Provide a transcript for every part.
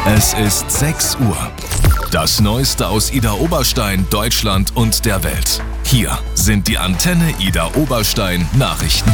Es ist 6 Uhr. Das Neueste aus Idar Oberstein, Deutschland und der Welt. Hier sind die Antenne Idar Oberstein Nachrichten.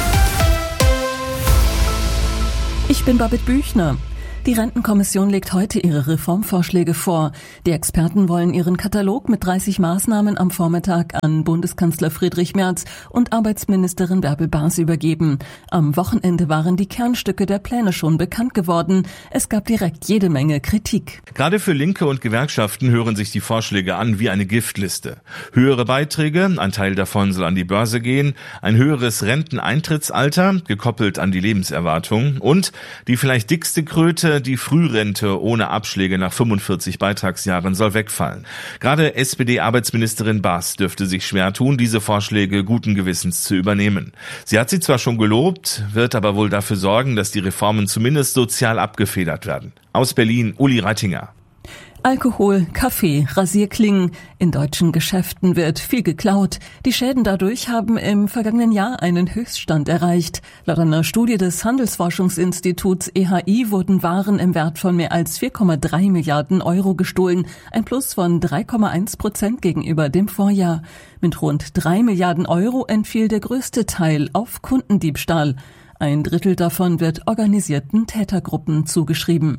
Ich bin Babette Büchner. Die Rentenkommission legt heute ihre Reformvorschläge vor. Die Experten wollen ihren Katalog mit 30 Maßnahmen am Vormittag an Bundeskanzler Friedrich Merz und Arbeitsministerin Bärbel Baas übergeben. Am Wochenende waren die Kernstücke der Pläne schon bekannt geworden. Es gab direkt jede Menge Kritik. Gerade für Linke und Gewerkschaften hören sich die Vorschläge an wie eine Giftliste. Höhere Beiträge, ein Teil davon soll an die Börse gehen, ein höheres Renteneintrittsalter, gekoppelt an die Lebenserwartung und die vielleicht dickste Kröte, die Frührente ohne Abschläge nach 45 Beitragsjahren soll wegfallen. Gerade SPD-Arbeitsministerin Baas dürfte sich schwer tun, diese Vorschläge guten Gewissens zu übernehmen. Sie hat sie zwar schon gelobt, wird aber wohl dafür sorgen, dass die Reformen zumindest sozial abgefedert werden. Aus Berlin, Uli Reitinger. Alkohol, Kaffee, Rasierklingen. In deutschen Geschäften wird viel geklaut. Die Schäden dadurch haben im vergangenen Jahr einen Höchststand erreicht. Laut einer Studie des Handelsforschungsinstituts EHI wurden Waren im Wert von mehr als 4,3 Milliarden Euro gestohlen. Ein Plus von 3,1% gegenüber dem Vorjahr. Mit rund 3 Milliarden Euro entfiel der größte Teil auf Kundendiebstahl. Ein Drittel davon wird organisierten Tätergruppen zugeschrieben.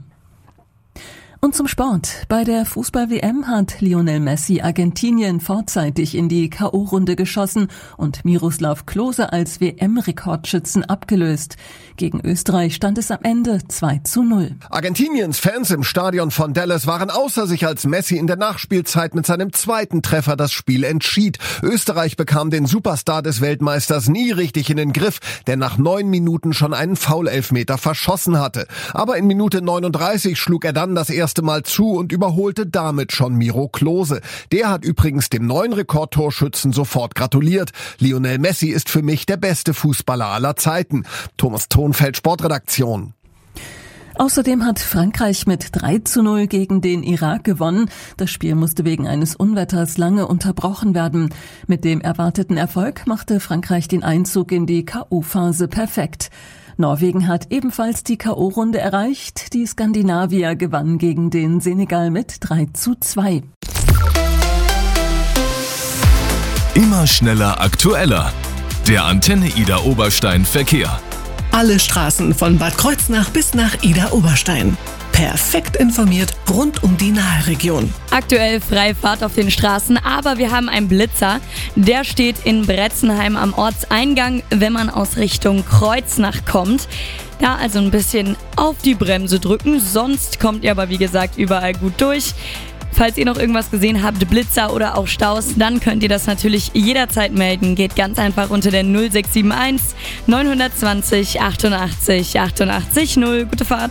Und zum Sport. Bei der Fußball-WM hat Lionel Messi Argentinien vorzeitig in die K.O.-Runde geschossen und Miroslav Klose als WM-Rekordschützen abgelöst. Gegen Österreich stand es am Ende 2:0. Argentiniens Fans im Stadion von Dallas waren außer sich, als Messi in der Nachspielzeit mit seinem zweiten Treffer das Spiel entschied. Österreich bekam den Superstar des Weltmeisters nie richtig in den Griff, der nach 9 Minuten schon einen Foul-Elfmeter verschossen hatte. Aber in Minute 39 schlug er dann das erste Mal zu und überholte damit schon Miro Klose. Der hat übrigens dem neuen Rekordtorschützen sofort gratuliert. Lionel Messi ist für mich der beste Fußballer aller Zeiten. Thomas Thonfeld, Sportredaktion. Außerdem hat Frankreich mit 3:0 gegen den Irak gewonnen. Das Spiel musste wegen eines Unwetters lange unterbrochen werden. Mit dem erwarteten Erfolg machte Frankreich den Einzug in die K.O.-Phase perfekt. Norwegen hat ebenfalls die K.O.-Runde erreicht. Die Skandinavier gewannen gegen den Senegal mit 3:2. Immer schneller, aktueller. Der Antenne Idar Oberstein Verkehr. Alle Straßen von Bad Kreuznach bis nach Idar Oberstein. Perfekt informiert rund um die Nahe-Region. Aktuell freie Fahrt auf den Straßen, aber wir haben einen Blitzer. Der steht in Bretzenheim am Ortseingang, wenn man aus Richtung Kreuznach kommt. Da also ein bisschen auf die Bremse drücken, sonst kommt ihr aber wie gesagt überall gut durch. Falls ihr noch irgendwas gesehen habt, Blitzer oder auch Staus, dann könnt ihr das natürlich jederzeit melden. Geht ganz einfach unter der 0671 920 88 88 0. Gute Fahrt.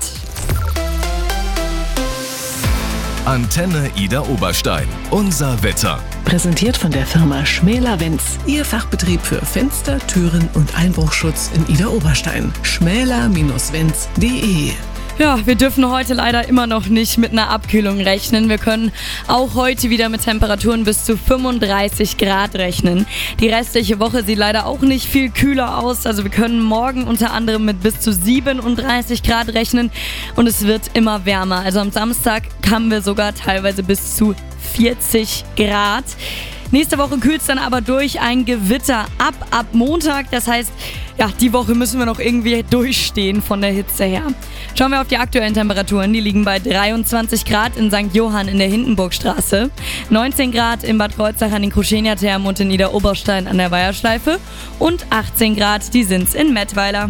Antenne Idar Oberstein. Unser Wetter. Präsentiert von der Firma Schmäler-Wenz. Ihr Fachbetrieb für Fenster, Türen und Einbruchschutz in Idar Oberstein. schmäler-wenz.de. Ja, wir dürfen heute leider immer noch nicht mit einer Abkühlung rechnen. Wir können auch heute wieder mit Temperaturen bis zu 35 Grad rechnen. Die restliche Woche sieht leider auch nicht viel kühler aus. Also wir können morgen unter anderem mit bis zu 37 Grad rechnen und es wird immer wärmer. Also am Samstag haben wir sogar teilweise bis zu 40 Grad. Nächste Woche kühlt es dann aber durch, ein Gewitter ab Montag. Das heißt, ja, die Woche müssen wir noch irgendwie durchstehen von der Hitze her. Schauen wir auf die aktuellen Temperaturen. Die liegen bei 23 Grad in St. Johann in der Hindenburgstraße, 19 Grad in Bad Kreuznach an den Kruschenia-Thermen und in Idar Oberstein an der Weiherschleife und 18 Grad, die sind's in Mettweiler.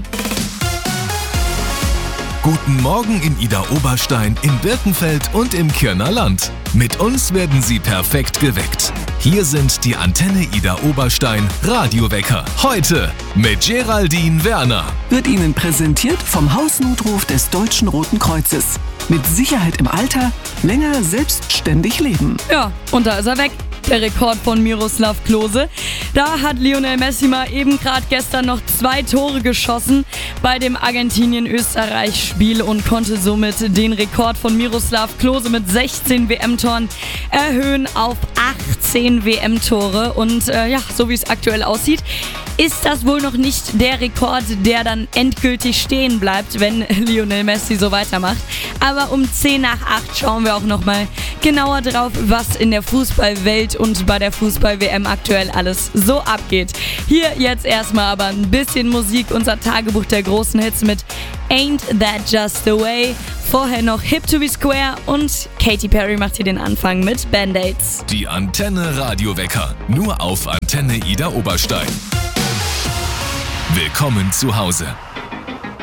Guten Morgen in Idar Oberstein, in Birkenfeld und im Kirner Land. Mit uns werden Sie perfekt geweckt. Hier sind die Antenne Idar Oberstein Radiowecker. Heute mit Geraldine Werner. Wird Ihnen präsentiert vom Hausnotruf des Deutschen Roten Kreuzes. Mit Sicherheit im Alter, länger selbstständig leben. Ja, und da ist er weg. Der Rekord von Miroslav Klose. Da hat Lionel Messi mal eben gerade gestern noch 2 Tore geschossen bei dem Argentinien-Österreich-Spiel und konnte somit den Rekord von Miroslav Klose mit 16 WM-Toren erhöhen auf 18 WM-Tore. Und ja, so wie es aktuell aussieht, ist das wohl noch nicht der Rekord, der dann endgültig stehen bleibt, wenn Lionel Messi so weitermacht. Aber um 7:50 schauen wir auch nochmal genauer drauf, was in der Fußballwelt und bei der Fußball-WM aktuell alles so abgeht. Hier jetzt erstmal aber ein bisschen Musik, unser Tagebuch der großen Hits mit Ain't That Just the Way. Vorher noch Hip to be Square und Katy Perry macht hier den Anfang mit Band-Aids. Die Antenne Radiowecker, nur auf Antenne Ida Oberstein. Willkommen zu Hause.